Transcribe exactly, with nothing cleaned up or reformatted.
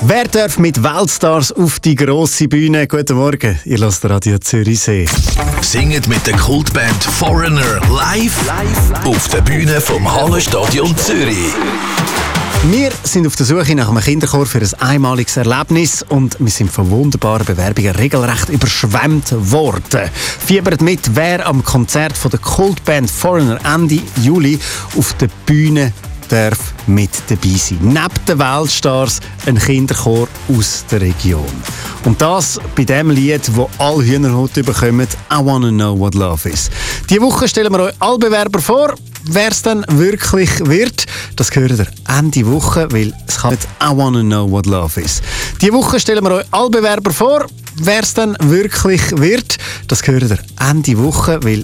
Wer darf mit Weltstars auf die grosse Bühne? Guten Morgen, ihr hört Radio Zürichsee. Singet mit der Kultband Foreigner live, live auf der Bühne vom Hallenstadion Zürich. Wir sind auf der Suche nach einem Kinderchor für ein einmaliges Erlebnis und wir sind von wunderbaren Bewerbungen regelrecht überschwemmt worden. Fiebert mit, wer am Konzert von der Kultband Foreigner Ende Juli auf der Bühne darf mit dabei sein. Neben den Weltstars ein Kinderchor aus der Region. Und das bei dem Lied, wo alle Hühnerhaut bekommen, I Wanna Know What Love Is. Diese Woche stellen wir euch alle Bewerber vor. Wer es dann wirklich wird, das hört ihr Ende Woche, weil es kann nicht I Wanna Know What Love Is. Diese Woche stellen wir euch alle Bewerber vor. Wer es dann wirklich wird, das hört ihr Ende Woche, weil